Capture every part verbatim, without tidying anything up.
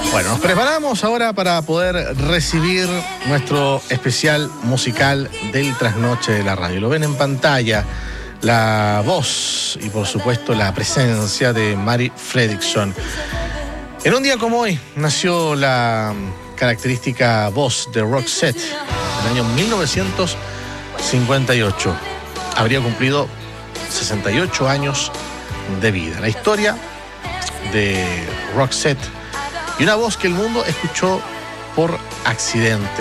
Bueno, nos preparamos ahora para poder recibir nuestro especial musical del Trasnoche de la Radio. Lo ven en pantalla, la voz y por supuesto la presencia de Mari Fredriksson. En un día como hoy nació la característica voz de Roxette en el año mil novecientos cincuenta y ocho. Habría cumplido sesenta y ocho años de vida. La historia de Roxette y una voz que el mundo escuchó por accidente.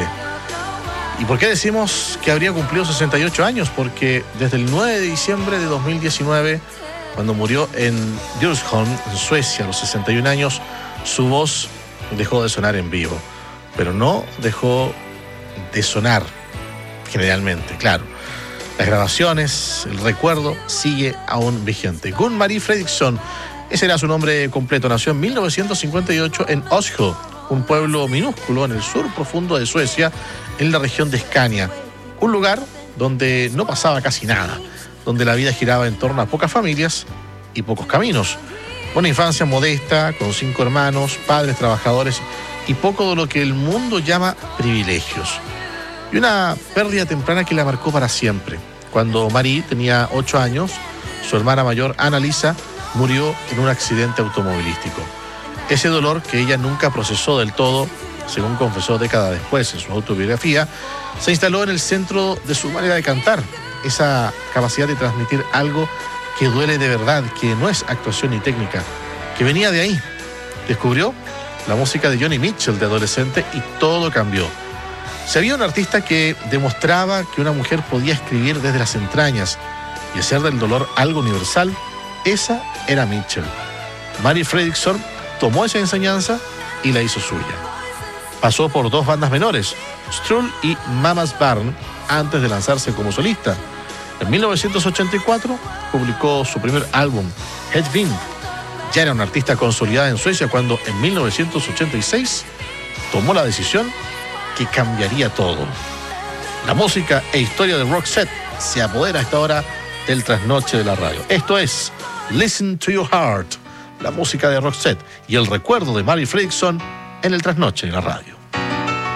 ¿Y por qué decimos que habría cumplido sesenta y ocho años? Porque desde el nueve de diciembre de dos mil diecinueve, cuando murió en Djursholm, en Suecia, a los sesenta y un años, su voz dejó de sonar en vivo. Pero no dejó de sonar, generalmente, claro. Las grabaciones, el recuerdo sigue aún vigente. Gun-Marie Fredriksson, ese era su nombre completo. Nació en mil novecientos cincuenta y ocho en Oslo, un pueblo minúsculo en el sur profundo de Suecia, en la región de Scania. Un lugar donde no pasaba casi nada, donde la vida giraba en torno a pocas familias y pocos caminos. Una infancia modesta, con cinco hermanos, padres trabajadores y poco de lo que el mundo llama privilegios. Y una pérdida temprana que la marcó para siempre. Cuando Marie tenía ocho años, su hermana mayor, Anna-Lisa, murió en un accidente automovilístico. Ese dolor que ella nunca procesó del todo, según confesó décadas después en su autobiografía, se instaló en el centro de su manera de cantar. Esa capacidad de transmitir algo que duele de verdad, que no es actuación ni técnica, que venía de ahí. Descubrió la música de Joni Mitchell de adolescente y todo cambió. Si había un artista que demostraba que una mujer podía escribir desde las entrañas y hacer del dolor algo universal, esa era Mitchell. Mari Fredriksson tomó esa enseñanza y la hizo suya. Pasó por dos bandas menores, Strull y Mamas Barn, antes de lanzarse como solista. En mil novecientos ochenta y cuatro publicó su primer álbum, Hedvind. Ya era una artista consolidada en Suecia cuando en mil novecientos ochenta y seis tomó la decisión que cambiaría todo. La música e historia de Roxette se apodera a esta hora del Trasnoche de la Radio. Esto es Listen to Your Heart, la música de Roxette y el recuerdo de Mari Fredriksson en el Trasnoche de la Radio.